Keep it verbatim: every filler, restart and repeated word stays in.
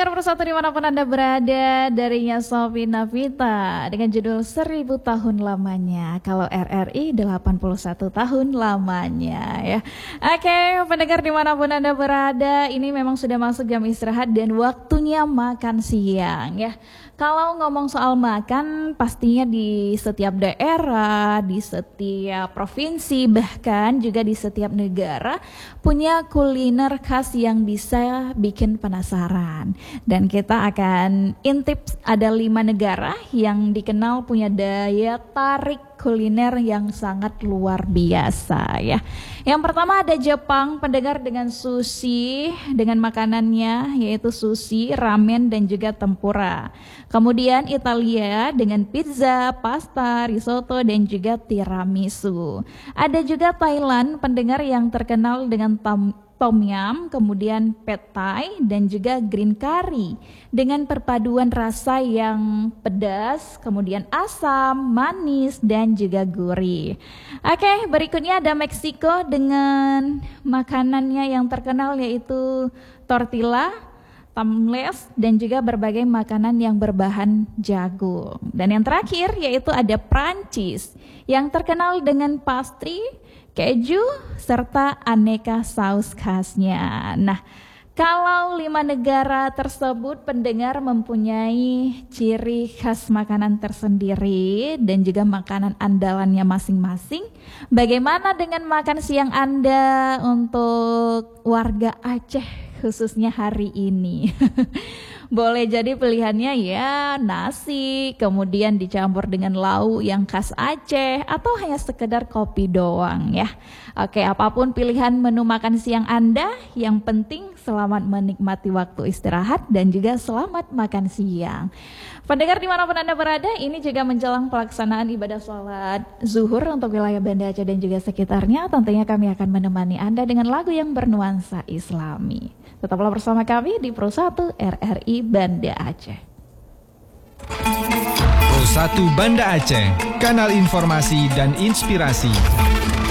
pendengar Persatu dimanapun Anda berada, darinya Sofi Navita dengan judul Seribu Tahun Lamanya. Kalau R R I delapan puluh satu tahun lamanya ya. Oke, pendengar dimanapun Anda berada, ini memang sudah masuk jam istirahat dan waktunya makan siang ya. Kalau ngomong soal makan, pastinya di setiap daerah, di setiap provinsi, bahkan juga di setiap negara punya kuliner khas yang bisa bikin penasaran. Dan kita akan intip ada lima negara yang dikenal punya daya tarik kuliner yang sangat luar biasa ya. Yang pertama ada Jepang, pendengar, dengan sushi, dengan makanannya yaitu sushi, ramen dan juga tempura. Kemudian Italia dengan pizza, pasta, risotto dan juga tiramisu. Ada juga Thailand, pendengar, yang terkenal dengan tam tom yum, kemudian pad thai dan juga green curry dengan perpaduan rasa yang pedas, kemudian asam, manis dan juga gurih. Oke, berikutnya ada Meksiko dengan makanannya yang terkenal yaitu tortilla, tamales dan juga berbagai makanan yang berbahan jagung. Dan yang terakhir yaitu ada Prancis yang terkenal dengan pastry, keju, serta aneka saus khasnya. Nah, kalau lima negara tersebut, pendengar, mempunyai ciri khas makanan tersendiri dan juga makanan andalannya masing-masing. Bagaimana dengan makan siang Anda untuk warga Aceh khususnya hari ini? Boleh jadi pilihannya ya nasi, kemudian dicampur dengan lauk yang khas Aceh, atau hanya sekedar kopi doang ya. Oke, apapun pilihan menu makan siang Anda, yang penting selamat menikmati waktu istirahat dan juga selamat makan siang. Pendengar dimanapun Anda berada, ini juga menjelang pelaksanaan ibadah sholat zuhur untuk wilayah Banda Aceh dan juga sekitarnya. Tentunya kami akan menemani Anda dengan lagu yang bernuansa Islami. Tetaplah bersama kami di Pro satu R R I Banda Aceh. Pro satu Banda Aceh, kanal informasi dan inspirasi.